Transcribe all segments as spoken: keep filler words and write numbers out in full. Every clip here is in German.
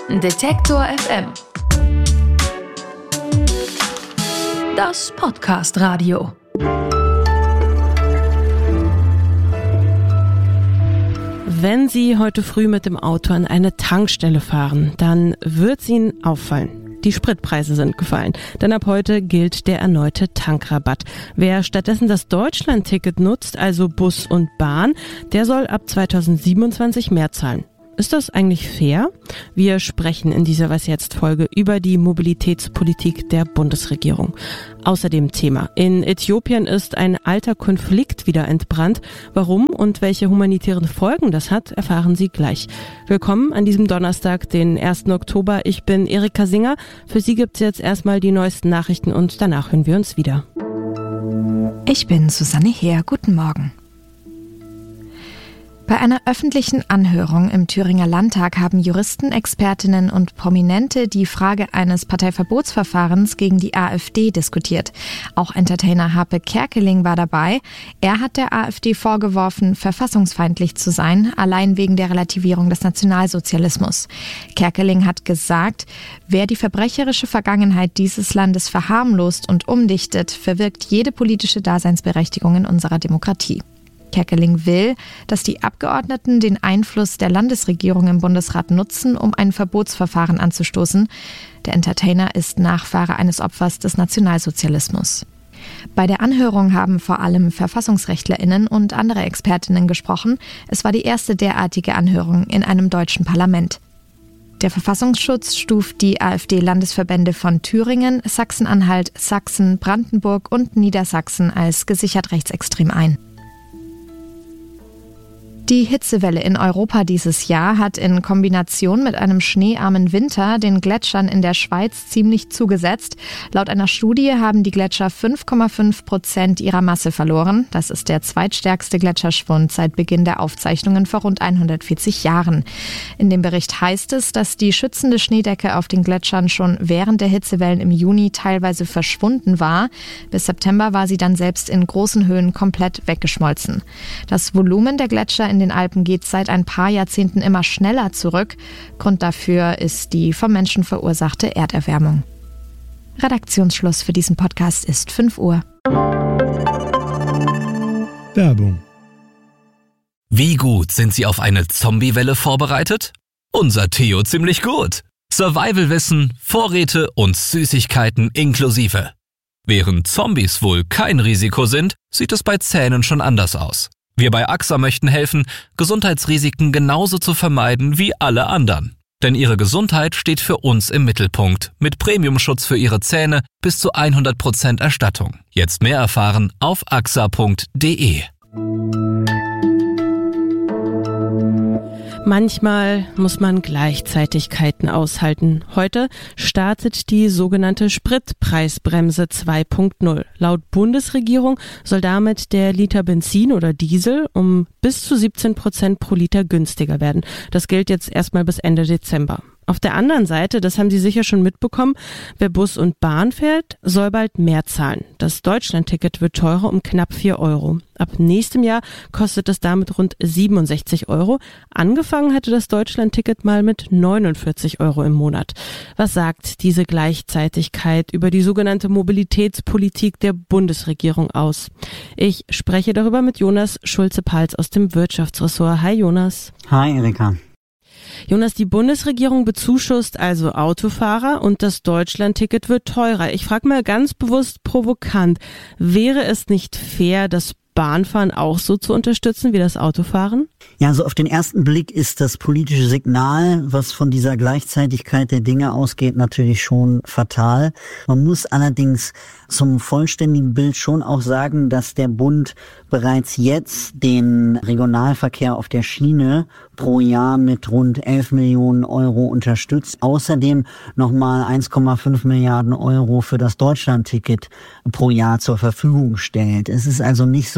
Detektor F M. Das Podcast-Radio. Wenn Sie heute früh mit dem Auto an eine Tankstelle fahren, dann wird es Ihnen auffallen. Die Spritpreise sind gefallen, denn ab heute gilt der erneute Tankrabatt. Wer stattdessen das Deutschland-Ticket nutzt, also Bus und Bahn, der soll ab zweitausendsiebenundzwanzig mehr zahlen. Ist das eigentlich fair? Wir sprechen in dieser Was jetzt Folge über die Mobilitätspolitik der Bundesregierung. Außerdem Thema: In Äthiopien ist ein alter Konflikt wieder entbrannt. Warum und welche humanitären Folgen das hat, erfahren Sie gleich. Willkommen an diesem Donnerstag, den ersten Oktober. Ich bin Erika Singer. Für Sie gibt's jetzt erstmal die neuesten Nachrichten und danach hören wir uns wieder. Ich bin Susanne Heer. Guten Morgen. Bei einer öffentlichen Anhörung im Thüringer Landtag haben Juristen, Expertinnen und Prominente die Frage eines Parteiverbotsverfahrens gegen die AfD diskutiert. Auch Entertainer Harpe Kerkeling war dabei. Er hat der AfD vorgeworfen, verfassungsfeindlich zu sein, allein wegen der Relativierung des Nationalsozialismus. Kerkeling hat gesagt, wer die verbrecherische Vergangenheit dieses Landes verharmlost und umdichtet, verwirkt jede politische Daseinsberechtigung in unserer Demokratie. Kerkeling will, dass die Abgeordneten den Einfluss der Landesregierung im Bundesrat nutzen, um ein Verbotsverfahren anzustoßen. Der Entertainer ist Nachfahre eines Opfers des Nationalsozialismus. Bei der Anhörung haben vor allem VerfassungsrechtlerInnen und andere Expertinnen gesprochen. Es war die erste derartige Anhörung in einem deutschen Parlament. Der Verfassungsschutz stuft die AfD-Landesverbände von Thüringen, Sachsen-Anhalt, Sachsen, Brandenburg und Niedersachsen als gesichert rechtsextrem ein. Die Hitzewelle in Europa dieses Jahr hat in Kombination mit einem schneearmen Winter den Gletschern in der Schweiz ziemlich zugesetzt. Laut einer Studie haben die Gletscher fünf Komma fünf Prozent ihrer Masse verloren. Das ist der zweitstärkste Gletscherschwund seit Beginn der Aufzeichnungen vor rund hundertvierzig Jahren. In dem Bericht heißt es, dass die schützende Schneedecke auf den Gletschern schon während der Hitzewellen im Juni teilweise verschwunden war. Bis September war sie dann selbst in großen Höhen komplett weggeschmolzen. Das Volumen der Gletscher in In den Alpen geht seit ein paar Jahrzehnten immer schneller zurück. Grund dafür ist die vom Menschen verursachte Erderwärmung. Redaktionsschluss für diesen Podcast ist fünf Uhr. Werbung. Wie gut sind Sie auf eine Zombie-Welle vorbereitet? Unser Theo ziemlich gut. Survival-Wissen, Vorräte und Süßigkeiten inklusive. Während Zombies wohl kein Risiko sind, sieht es bei Zähnen schon anders aus. Wir bei A X A möchten helfen, Gesundheitsrisiken genauso zu vermeiden wie alle anderen. Denn Ihre Gesundheit steht für uns im Mittelpunkt, mit Premiumschutz für Ihre Zähne bis zu hundert Prozent Erstattung. Jetzt mehr erfahren auf axa punkt de. Manchmal muss man Gleichzeitigkeiten aushalten. Heute startet die sogenannte Spritpreisbremse zwei Punkt null. Laut Bundesregierung soll damit der Liter Benzin oder Diesel um bis zu siebzehn Prozent pro Liter günstiger werden. Das gilt jetzt erstmal bis Ende Dezember. Auf der anderen Seite, das haben Sie sicher schon mitbekommen, wer Bus und Bahn fährt, soll bald mehr zahlen. Das Deutschland-Ticket wird teurer um knapp vier Euro. Ab nächstem Jahr kostet es damit rund siebenundsechzig Euro. Angefangen hatte das Deutschland-Ticket mal mit neunundvierzig Euro im Monat. Was sagt diese Gleichzeitigkeit über die sogenannte Mobilitätspolitik der Bundesregierung aus? Ich spreche darüber mit Jonas Schulze-Pals aus dem Wirtschaftsressort. Hi Jonas. Hi Erika. Jonas, die Bundesregierung bezuschusst also Autofahrer und das Deutschland-Ticket wird teurer. Ich frage mal ganz bewusst provokant, wäre es nicht fair, das Bahnfahren auch so zu unterstützen wie das Autofahren? Ja, so auf den ersten Blick ist das politische Signal, was von dieser Gleichzeitigkeit der Dinge ausgeht, natürlich schon fatal. Man muss allerdings zum vollständigen Bild schon auch sagen, dass der Bund bereits jetzt den Regionalverkehr auf der Schiene pro Jahr mit rund elf Millionen Euro unterstützt. Außerdem nochmal eins Komma fünf Milliarden Euro für das Deutschland-Ticket pro Jahr zur Verfügung stellt. Es ist also nicht so,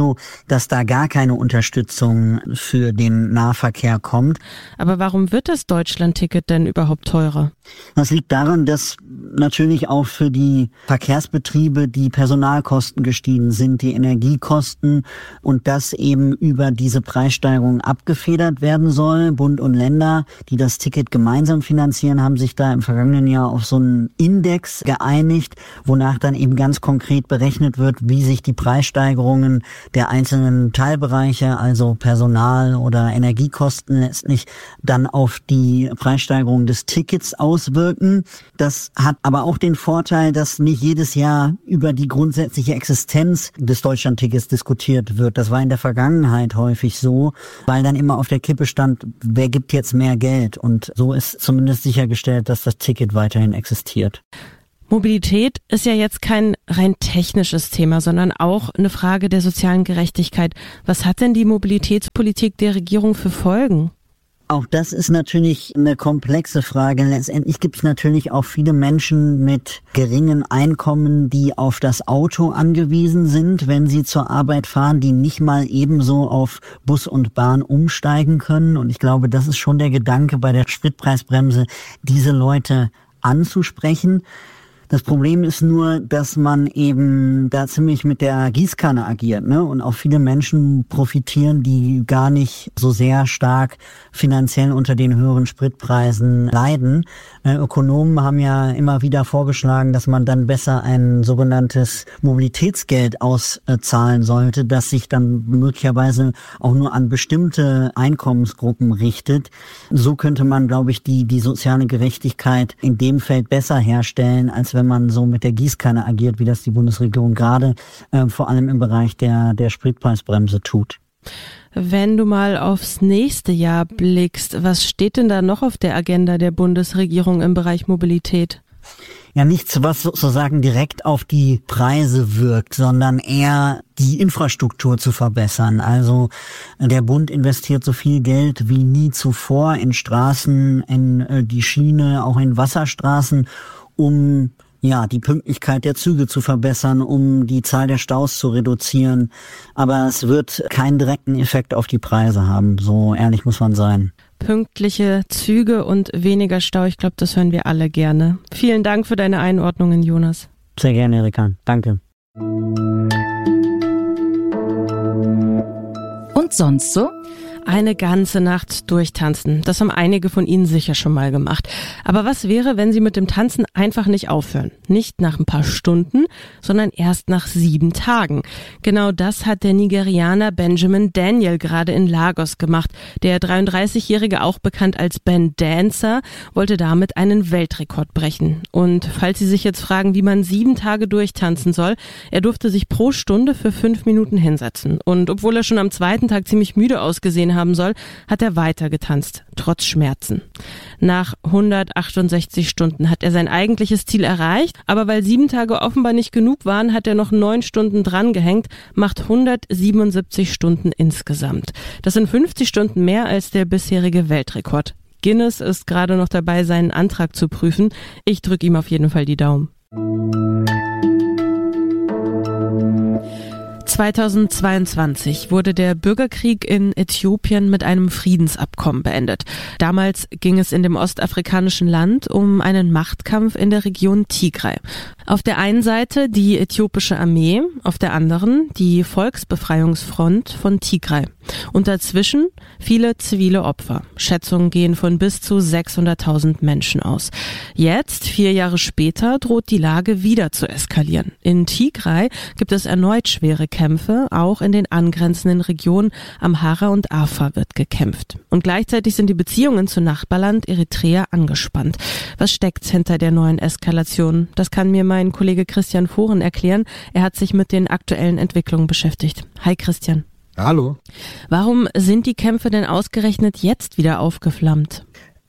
so, dass da gar keine Unterstützung für den Nahverkehr kommt. Aber warum wird das Deutschlandticket denn überhaupt teurer? Das liegt daran, dass natürlich auch für die Verkehrsbetriebe die Personalkosten gestiegen sind, die Energiekosten, und das eben über diese Preissteigerung abgefedert werden soll. Bund und Länder, die das Ticket gemeinsam finanzieren, haben sich da im vergangenen Jahr auf so einen Index geeinigt, wonach dann eben ganz konkret berechnet wird, wie sich die Preissteigerungen der einzelnen Teilbereiche, also Personal oder Energiekosten letztlich, dann auf die Preissteigerung des Tickets auswirken. Das hat aber auch den Vorteil, dass nicht jedes Jahr über die grundsätzliche Existenz des Deutschlandtickets diskutiert wird. Das war in der Vergangenheit häufig so, weil dann immer auf der Kippe stand, wer gibt jetzt mehr Geld? Und so ist zumindest sichergestellt, dass das Ticket weiterhin existiert. Mobilität ist ja jetzt kein rein technisches Thema, sondern auch eine Frage der sozialen Gerechtigkeit. Was hat denn die Mobilitätspolitik der Regierung für Folgen? Auch das ist natürlich eine komplexe Frage. Letztendlich gibt es natürlich auch viele Menschen mit geringen Einkommen, die auf das Auto angewiesen sind, wenn sie zur Arbeit fahren, die nicht mal ebenso auf Bus und Bahn umsteigen können. Und ich glaube, das ist schon der Gedanke bei der Spritpreisbremse, diese Leute anzusprechen. Das Problem ist nur, dass man eben da ziemlich mit der Gießkanne agiert, ne? Und auch viele Menschen profitieren, die gar nicht so sehr stark finanziell unter den höheren Spritpreisen leiden. Äh, Ökonomen haben ja immer wieder vorgeschlagen, dass man dann besser ein sogenanntes Mobilitätsgeld auszahlen sollte, das sich dann möglicherweise auch nur an bestimmte Einkommensgruppen richtet. So könnte man, glaube ich, die, die soziale Gerechtigkeit in dem Feld besser herstellen, als wenn wenn man so mit der Gießkanne agiert, wie das die Bundesregierung gerade äh, vor allem im Bereich der, der Spritpreisbremse tut. Wenn du mal aufs nächste Jahr blickst, was steht denn da noch auf der Agenda der Bundesregierung im Bereich Mobilität? Ja, nichts, was sozusagen direkt auf die Preise wirkt, sondern eher die Infrastruktur zu verbessern. Also der Bund investiert so viel Geld wie nie zuvor in Straßen, in äh, die Schiene, auch in Wasserstraßen, um ja, die Pünktlichkeit der Züge zu verbessern, um die Zahl der Staus zu reduzieren. Aber es wird keinen direkten Effekt auf die Preise haben, so ehrlich muss man sein. Pünktliche Züge und weniger Stau, ich glaube, das hören wir alle gerne. Vielen Dank für deine Einordnungen, Jonas. Sehr gerne, Erika. Danke. Und sonst so? Eine ganze Nacht durchtanzen. Das haben einige von Ihnen sicher schon mal gemacht. Aber was wäre, wenn Sie mit dem Tanzen einfach nicht aufhören? Nicht nach ein paar Stunden, sondern erst nach sieben Tagen. Genau das hat der Nigerianer Benjamin Daniel gerade in Lagos gemacht. Der dreiunddreißigjährige, auch bekannt als Ben Dancer, wollte damit einen Weltrekord brechen. Und falls Sie sich jetzt fragen, wie man sieben Tage durchtanzen soll, er durfte sich pro Stunde für fünf Minuten hinsetzen. Und obwohl er schon am zweiten Tag ziemlich müde ausgesehen haben soll, hat er weiter getanzt, trotz Schmerzen. Nach hundertachtundsechzig Stunden hat er sein eigentliches Ziel erreicht, aber weil sieben Tage offenbar nicht genug waren, hat er noch neun Stunden dran gehängt, macht hundertsiebenundsiebzig Stunden insgesamt. Das sind fünfzig Stunden mehr als der bisherige Weltrekord. Guinness ist gerade noch dabei, seinen Antrag zu prüfen. Ich drücke ihm auf jeden Fall die Daumen. zweitausendzweiundzwanzig wurde der Bürgerkrieg in Äthiopien mit einem Friedensabkommen beendet. Damals ging es in dem ostafrikanischen Land um einen Machtkampf in der Region Tigray. Auf der einen Seite die äthiopische Armee, auf der anderen die Volksbefreiungsfront von Tigray. Und dazwischen viele zivile Opfer. Schätzungen gehen von bis zu sechshunderttausend Menschen aus. Jetzt, vier Jahre später, droht die Lage wieder zu eskalieren. In Tigray gibt es erneut schwere Kämpfe, auch in den angrenzenden Regionen Amhara und Afar wird gekämpft. Und gleichzeitig sind die Beziehungen zu Nachbarland Eritrea angespannt. Was steckt hinter der neuen Eskalation? Das kann mir mein Kollege Christian Foren erklären. Er hat sich mit den aktuellen Entwicklungen beschäftigt. Hi Christian. Hallo. Warum sind die Kämpfe denn ausgerechnet jetzt wieder aufgeflammt?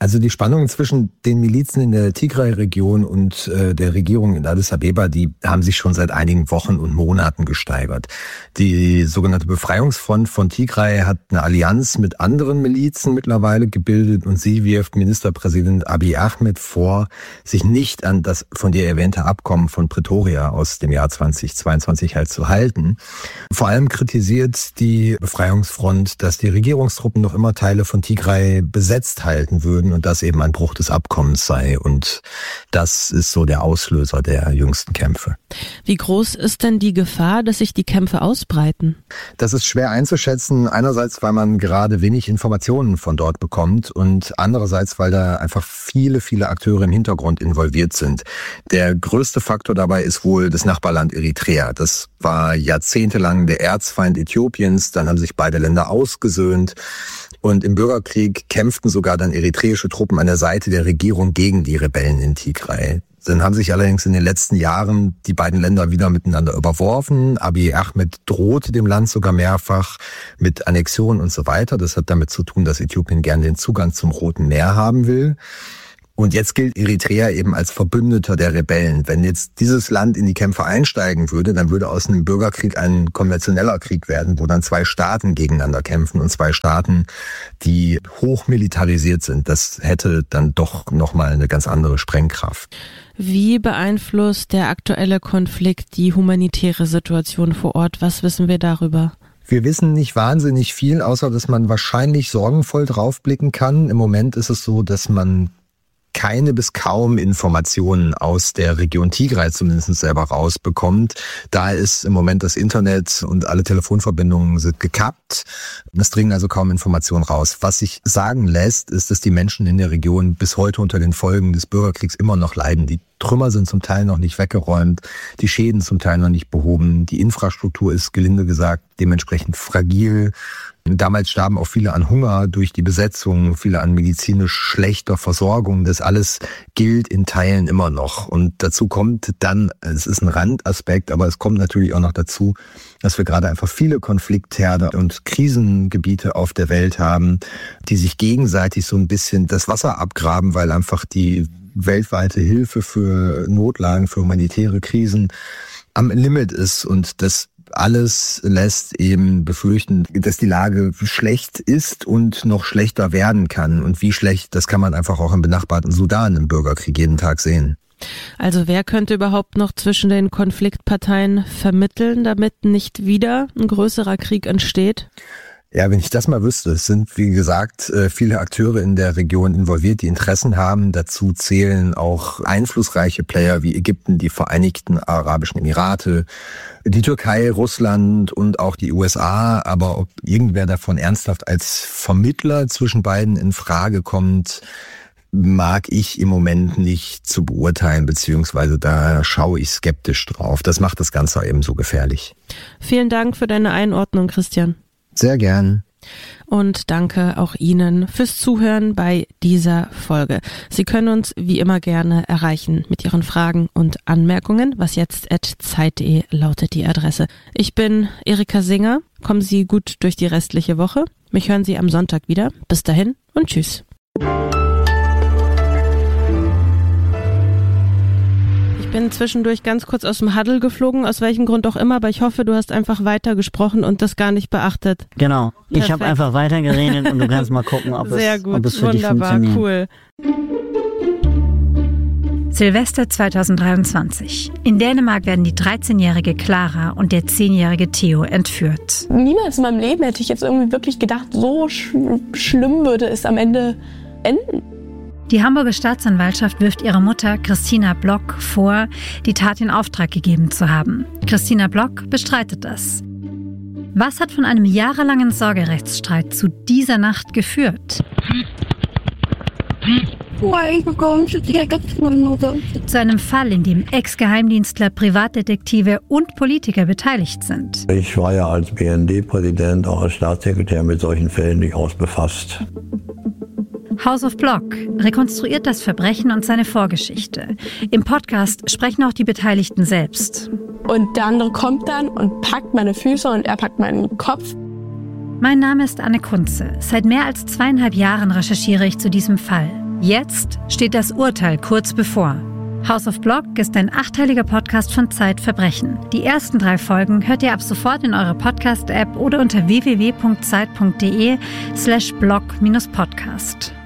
Also die Spannungen zwischen den Milizen in der Tigray-Region und äh, der Regierung in Addis Abeba, die haben sich schon seit einigen Wochen und Monaten gesteigert. Die sogenannte Befreiungsfront von Tigray hat eine Allianz mit anderen Milizen mittlerweile gebildet und sie wirft Ministerpräsident Abiy Ahmed vor, sich nicht an das von dir erwähnte Abkommen von Pretoria aus dem Jahr zweitausendzweiundzwanzig halt zu halten. Vor allem kritisiert die Befreiungsfront, dass die Regierungstruppen noch immer Teile von Tigray besetzt halten würden und das eben ein Bruch des Abkommens sei. Und das ist so der Auslöser der jüngsten Kämpfe. Wie groß ist denn die Gefahr, dass sich die Kämpfe ausbreiten? Das ist schwer einzuschätzen. Einerseits, weil man gerade wenig Informationen von dort bekommt und andererseits, weil da einfach viele, viele Akteure im Hintergrund involviert sind. Der größte Faktor dabei ist wohl das Nachbarland Eritrea. Das war jahrzehntelang der Erzfeind Äthiopiens. Dann haben sich beide Länder ausgesöhnt. Und im Bürgerkrieg kämpften sogar dann eritreische Truppen an der Seite der Regierung gegen die Rebellen in Tigray. Dann haben sich allerdings in den letzten Jahren die beiden Länder wieder miteinander überworfen. Abiy Ahmed drohte dem Land sogar mehrfach mit Annexion und so weiter. Das hat damit zu tun, dass Äthiopien gerne den Zugang zum Roten Meer haben will. Und jetzt gilt Eritrea eben als Verbündeter der Rebellen. Wenn jetzt dieses Land in die Kämpfe einsteigen würde, dann würde aus einem Bürgerkrieg ein konventioneller Krieg werden, wo dann zwei Staaten gegeneinander kämpfen und zwei Staaten, die hochmilitarisiert sind. Das hätte dann doch nochmal eine ganz andere Sprengkraft. Wie beeinflusst der aktuelle Konflikt die humanitäre Situation vor Ort? Was wissen wir darüber? Wir wissen nicht wahnsinnig viel, außer dass man wahrscheinlich sorgenvoll draufblicken kann. Im Moment ist es so, dass man keine bis kaum Informationen aus der Region Tigray zumindest selber rausbekommt. Da ist im Moment das Internet und alle Telefonverbindungen sind gekappt. Es dringen also kaum Informationen raus. Was sich sagen lässt, ist, dass die Menschen in der Region bis heute unter den Folgen des Bürgerkriegs immer noch leiden. Die Trümmer sind zum Teil noch nicht weggeräumt, die Schäden zum Teil noch nicht behoben. Die Infrastruktur ist, gelinde gesagt, dementsprechend fragil. Damals starben auch viele an Hunger durch die Besetzung, viele an medizinisch schlechter Versorgung. Das alles gilt in Teilen immer noch. Und dazu kommt dann, es ist ein Randaspekt, aber es kommt natürlich auch noch dazu, dass wir gerade einfach viele Konfliktherde und Krisengebiete auf der Welt haben, die sich gegenseitig so ein bisschen das Wasser abgraben, weil einfach die weltweite Hilfe für Notlagen, für humanitäre Krisen am Limit ist. Und das alles lässt eben befürchten, dass die Lage schlecht ist und noch schlechter werden kann. Und wie schlecht, das kann man einfach auch im benachbarten Sudan im Bürgerkrieg jeden Tag sehen. Also wer könnte überhaupt noch zwischen den Konfliktparteien vermitteln, damit nicht wieder ein größerer Krieg entsteht? Ja, wenn ich das mal wüsste, es sind, wie gesagt, viele Akteure in der Region involviert, die Interessen haben. Dazu zählen auch einflussreiche Player wie Ägypten, die Vereinigten Arabischen Emirate, die Türkei, Russland und auch die U S A. Aber ob irgendwer davon ernsthaft als Vermittler zwischen beiden in Frage kommt, mag ich im Moment nicht zu beurteilen, beziehungsweise da schaue ich skeptisch drauf. Das macht das Ganze eben so gefährlich. Vielen Dank für deine Einordnung, Christian. Sehr gern. Und danke auch Ihnen fürs Zuhören bei dieser Folge. Sie können uns wie immer gerne erreichen mit Ihren Fragen und Anmerkungen. Was jetzt at zeit punkt de lautet die Adresse. Ich bin Erika Singer. Kommen Sie gut durch die restliche Woche. Mich hören Sie am Sonntag wieder. Bis dahin und tschüss. Ich bin zwischendurch ganz kurz aus dem Huddle geflogen, aus welchem Grund auch immer, aber ich hoffe, du hast einfach weitergesprochen und das gar nicht beachtet. Genau, ich habe einfach weitergeredet und du kannst mal gucken, ob, Sehr es, gut. ob es für Wunderbar, dich funktioniert. Cool. Silvester zweitausenddreiundzwanzig. In Dänemark werden die dreizehnjährige Clara und der zehnjährige Theo entführt. Niemals in meinem Leben hätte ich jetzt irgendwie wirklich gedacht, so sch- schlimm würde es am Ende enden. Die Hamburger Staatsanwaltschaft wirft ihrer Mutter Christina Block vor, die Tat in Auftrag gegeben zu haben. Christina Block bestreitet das. Was hat von einem jahrelangen Sorgerechtsstreit zu dieser Nacht geführt? Zu einem Fall, in dem Ex-Geheimdienstler, Privatdetektive und Politiker beteiligt sind. Ich war ja als B N D-Präsident, auch als Staatssekretär mit solchen Fällen durchaus befasst. House of Block rekonstruiert das Verbrechen und seine Vorgeschichte. Im Podcast sprechen auch die Beteiligten selbst. Und der andere kommt dann und packt meine Füße und er packt meinen Kopf. Mein Name ist Anne Kunze. Seit mehr als zweieinhalb Jahren recherchiere ich zu diesem Fall. Jetzt steht das Urteil kurz bevor. House of Block ist ein achteiliger Podcast von Zeit Verbrechen. Die ersten drei Folgen hört ihr ab sofort in eurer Podcast-App oder unter w w w punkt zeit punkt d e slash blog Podcast.